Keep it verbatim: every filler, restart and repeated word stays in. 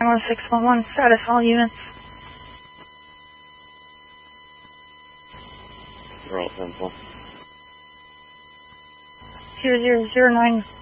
Tango six one one, status all units. Roll ten four. Zero zero zero nine